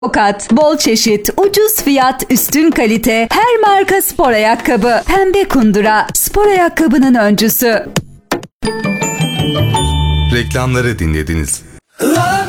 Tokat, bol çeşit, ucuz fiyat, üstün kalite, her marka spor ayakkabı. Pembe Kundura, spor ayakkabının öncüsü. Reklamları dinlediniz. Love